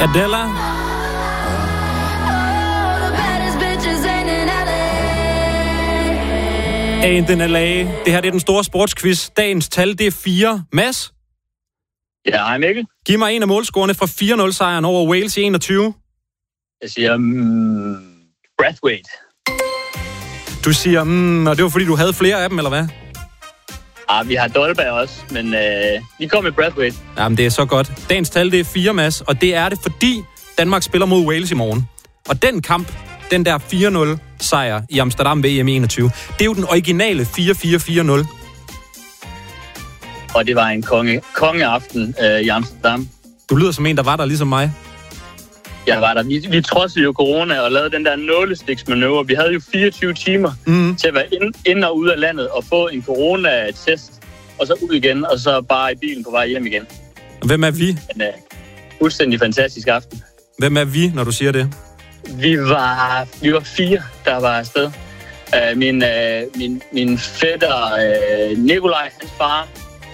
Adela. Ain't in LA. Det her det er den store sportsquiz. Dagens tal, det er 4. Mads? Ja, hej Mikkel. Giv mig en af målscorerne fra 4-0-sejren over Wales i 21. Jeg siger Brathwaite. Du siger, og det var fordi, du havde flere af dem, eller hvad? Vi har Dolberg også, men vi kom med Brathwaite. Jamen, det er så godt. Dagens tal, det er 4, Mads, og det er det, fordi Danmark spiller mod Wales i morgen. Og den kamp, den der 4-0-sejr i Amsterdam VM 21, det er jo den originale 4-4-4-0. Og det var en kongeaften i Amsterdam. Du lyder som en, der var der ligesom mig. Jeg var der. Vi trodsede jo corona og lavede den der nålestiksmanøvre. Vi havde jo 24 timer til at være ind og ud af landet og få en corona-test, og så ud igen, og så bare i bilen på vej hjem igen. Hvem er vi? En fuldstændig fantastisk aften. Hvem er vi, når du siger det? Vi var 4, der var afsted. Min fætter Nikolaj, hans far,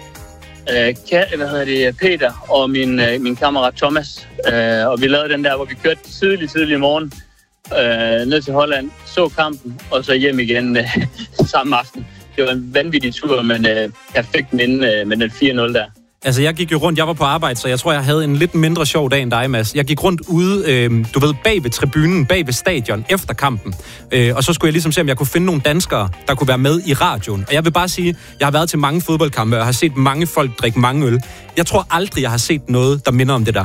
Peter og min kammerat Thomas. Og vi lavede den der, hvor vi kørte tidlig i morgen ned til Holland, så kampen, og så hjem igen samme aften. Det var en vanvittig tur, men perfekt minde med den 4-0 der. Altså, jeg gik jo rundt, jeg var på arbejde, så jeg tror, jeg havde en lidt mindre sjov dag end dig, Mads. Jeg gik rundt ude, bag ved tribunen, bag ved stadion, efter kampen. Og så skulle jeg ligesom se, om jeg kunne finde nogle danskere, der kunne være med i radioen. Og jeg vil bare sige, jeg har været til mange fodboldkampe, og har set mange folk drikke mange øl. Jeg tror aldrig, jeg har set noget, der minder om det der.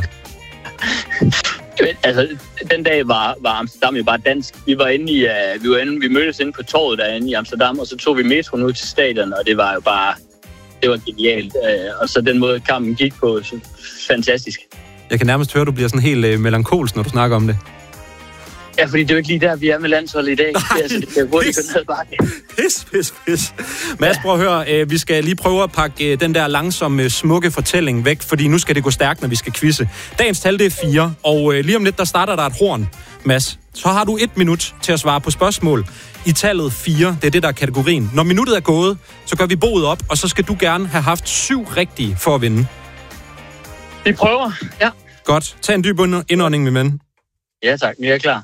Altså, den dag var Amsterdam jo bare dansk. Vi mødtes inde på torvet derinde i Amsterdam, og så tog vi metroen ud til stadion, og det var jo bare... Det var genialt, og så den måde kampen gik på, så fantastisk. Jeg kan nærmest høre, at du bliver sådan helt melankolsk, når du snakker om det. Ja, fordi det er jo ikke lige der, vi er med landsholdet i dag. Det er hurtigt ned ad bakken. Pis. Mads, prøv at høre, vi skal lige prøve at pakke den der langsomme, smukke fortælling væk, fordi nu skal det gå stærkt, når vi skal quizze. Dagens tal, det er 4, og lige om lidt, der starter der et horn, Mads. Så har du 1 minut til at svare på spørgsmål i tallet 4. Det er det, der er kategorien. Når minuttet er gået, så gør vi boet op, og så skal du gerne have haft 7 rigtige for at vinde. Vi prøver, ja. Godt. Tag en dyb indånding, min ven. Ja tak, vi er klar.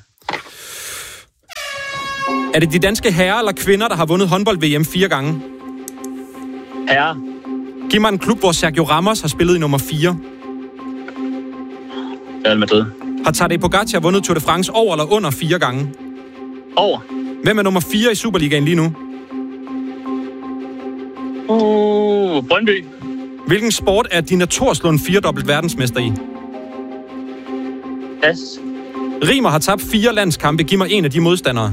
Er det de danske herrer eller kvinder, der har vundet håndbold-VM 4 gange? Herrer. Giv mig en klub, hvor Sergio Ramos har spillet i nummer 4. Real Madrid. Har Tadej Pogacar vundet Tour de France over eller under 4 gange? Over. Hvem er nummer 4 i Superligaen lige nu? Brøndby. Hvilken sport er Dina Thorslund 4-dobbelt verdensmester i? Pas. Rimer har tabt 4 landskampe. Giv mig en af de modstandere.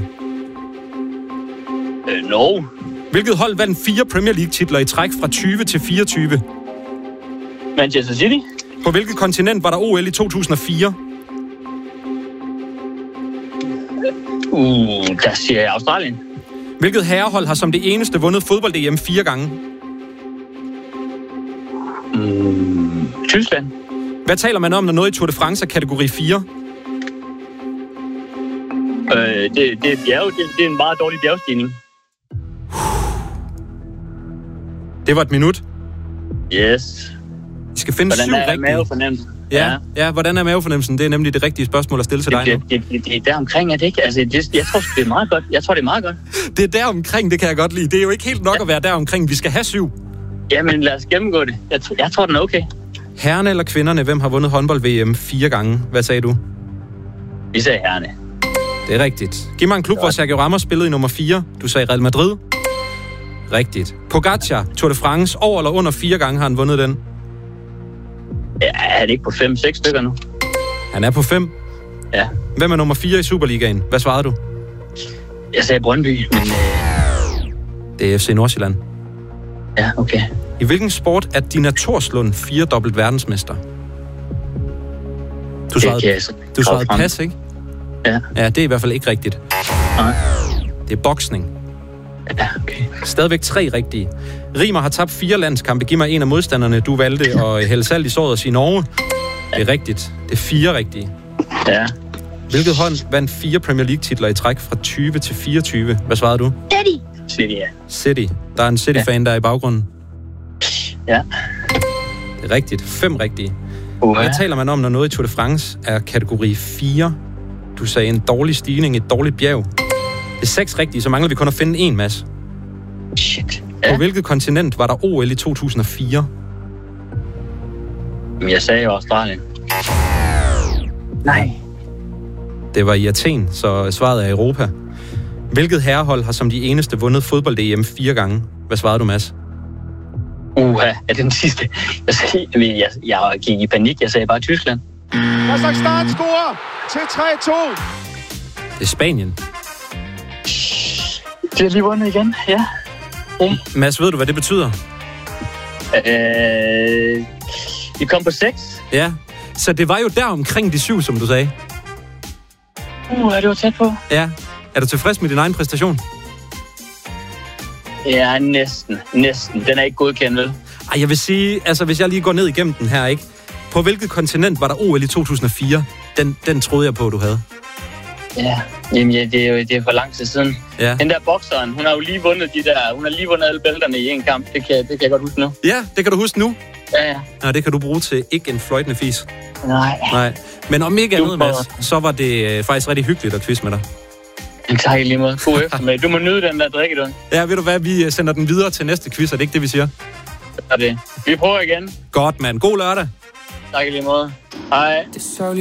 No. Hvilket hold vandt 4 Premier League-titler i træk fra 20 til 24? Manchester City. På hvilket kontinent var der OL i 2004? Der siger jeg Australien. Hvilket herrehold har som det eneste vundet fodbold-EM 4 gange? Tyskland. Hvad taler man om, når noget i Tour de France er kategori 4? Det er bjerg. Det er en meget dårlig bjergstigning. Det var 1 minut. Yes. Vi skal finde 7 rigtige. Hvordan er mavefornemmelsen? Ja, hvordan er mavefornemmelsen? Det er nemlig det rigtige spørgsmål at stille til dig nu. Det er deromkring, er det ikke? Altså, jeg tror, det er meget godt. Jeg tror, det er meget godt. Det er deromkring, det kan jeg godt lide. Det er jo ikke helt nok at være deromkring. Vi skal have 7. Jamen, lad os gennemgå det. Jeg tror, den er okay. Herrerne eller kvinderne, hvem har vundet håndbold-VM 4 gange? Hvad sagde du? Vi sagde herrerne. Det er rigtigt. Giv mig en klub, hvor Sergio Ramos spillede i nummer 4. Du sagde Real Madrid. Rigtigt. Pogacar, Tour de France, over eller under 4 gange har han vundet den? Ja, er det ikke på 5-6 stykker nu? Han er på 5. Ja. Hvem er nummer 4 i Superligaen? Hvad svarede du? Jeg sagde Brøndby, men... Det er FC Nordsjælland. Ja, okay. I hvilken sport er Dina Thorslund 4-dobbelt verdensmester? Du svarede pas, ikke? Ja. Ja, det er i hvert fald ikke rigtigt. Nej. Det er boksning. Ja, okay. Stadigvæk 3 rigtige. Rimer har tabt 4 landskampe. Giv mig en af modstanderne, du valgte at hælde salt i såret og sige Norge. Det er rigtigt. Det er 4 rigtige. Ja. Hvilket hold vandt 4 Premier League-titler i træk fra 20 til 24? Hvad svarede du? City, ja. City. Der er en City-fan, der er i baggrunden. Ja. Det er rigtigt. 5 rigtige. Hvad taler man om, når noget i Tour de France er kategori 4? Du sagde en dårlig stigning, et dårligt bjerg. Det er 6 rigtige, så mangler vi kun at finde en, Mads. Shit. Ja. På hvilket kontinent var der OL i 2004? Jeg sagde jo Australien. Nej. Det var i Athen, så svaret er Europa. Hvilket herrehold har som de eneste vundet fodbold-EM 4 gange? Hvad svarede du, Mads? Er den sidste? Jeg gik i panik. Jeg sagde bare Tyskland. Kazakhstan scorer til 3-2. Det er Spanien. Det er lige vundet igen, ja. Mads, ved du, hvad det betyder? Vi kom på 6. Ja, så det var jo der omkring de 7, som du sagde. Det var tæt på. Ja. Er du tilfreds med din egen præstation? Ja, næsten. Den er ikke godkendt, vel? Ej, jeg vil sige, altså hvis jeg lige går ned igennem den her, ikke? På hvilket kontinent var der OL i 2004? Den troede jeg på, du havde. Ja, jamen det er for lang tid siden. Ja. Den der bokseren, hun har jo lige vundet hun har lige vundet alle bælterne i en kamp. Det kan jeg godt huske nu. Ja, det kan du huske nu? Ja. Nå, det kan du bruge til ikke en fløjtende fis. Nej. Men om ikke andet, Mads, så var det faktisk rigtig hyggeligt at quizze med dig. Tak lige måde. God eftermiddag. Du må nyde den der drikkedunk. Ja, ved du hvad, vi sender den videre til næste quiz, er det ikke det, vi siger? Det er det. Vi prøver igen. Godt, mand. God lørdag. Tak lige måde. Hej.